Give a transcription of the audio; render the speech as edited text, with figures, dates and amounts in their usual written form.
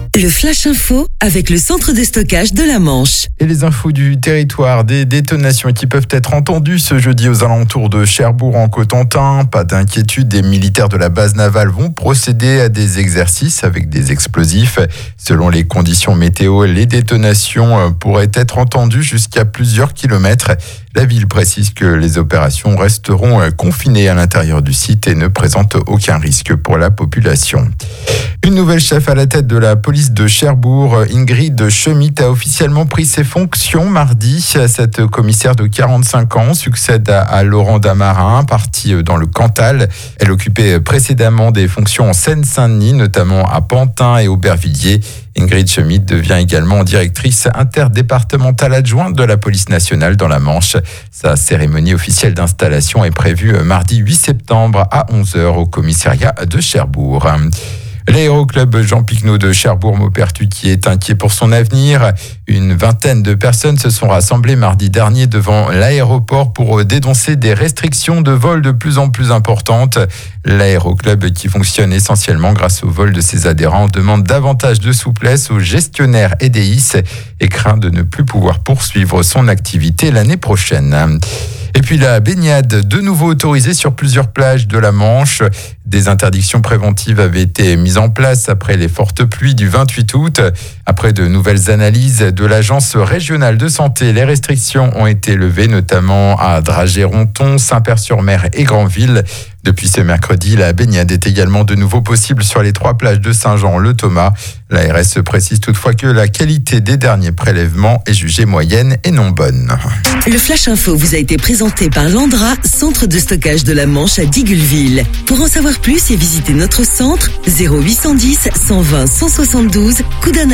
Le Flash Info avec le centre de stockage de la Manche. Et les infos du territoire, des détonations qui peuvent être entendues ce jeudi aux alentours de Cherbourg en Cotentin. Pas d'inquiétude, des militaires de la base navale vont procéder à des exercices avec des explosifs. Selon les conditions météo, les détonations pourraient être entendues jusqu'à plusieurs kilomètres. La ville précise que les opérations resteront confinées à l'intérieur du site et ne présentent aucun risque pour la population. Une nouvelle chef à la tête de la police de Cherbourg, Ingrid Schmidt, a officiellement pris ses fonctions mardi. Cette commissaire de 45 ans succède à Laurent Damarin, parti dans le Cantal. Elle occupait précédemment des fonctions en Seine-Saint-Denis, notamment à Pantin et Aubervilliers. Ingrid Schmidt devient également directrice interdépartementale adjointe de la police nationale dans la Manche. Sa cérémonie officielle d'installation est prévue mardi 8 septembre à 11h au commissariat de Cherbourg. L'aéroclub Jean Picnot de Cherbourg-Maupertuis qui est inquiet pour son avenir. Une vingtaine de personnes se sont rassemblées mardi dernier devant l'aéroport pour dénoncer des restrictions de vol de plus en plus importantes. L'aéroclub, qui fonctionne essentiellement grâce au vol de ses adhérents, demande davantage de souplesse aux gestionnaires EDIS et craint de ne plus pouvoir poursuivre son activité l'année prochaine. Et puis la baignade, de nouveau autorisée sur plusieurs plages de la Manche. Des interdictions préventives avaient été mises en place après les fortes pluies du 28 août. Après de nouvelles analyses de l'Agence régionale de santé, les restrictions ont été levées, notamment à Dragé-Ronthon, Saint-Père-sur-Mer et Granville. Depuis ce mercredi, la baignade est également de nouveau possible sur les 3 plages de Saint-Jean-le-Thomas. L'ARS précise toutefois que la qualité des derniers prélèvements est jugée moyenne et non bonne. Le Flash Info vous a été présenté par Landra, centre de stockage de la Manche à Digoulville. Pour en savoir plus et visiter notre centre, 0810 120 172 Coudances.